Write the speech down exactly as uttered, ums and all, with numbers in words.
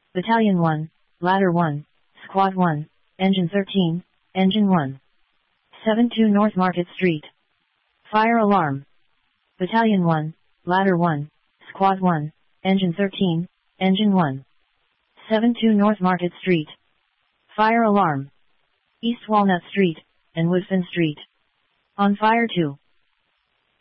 Battalion one, Ladder one, Squad one, Engine thirteen, Engine one. seven two North Market Street. Fire alarm. Battalion one, Ladder one, Squad one, Engine thirteen, Engine one. seven two North Market Street. Fire alarm. East Walnut Street, and Woodfin Street. On fire two.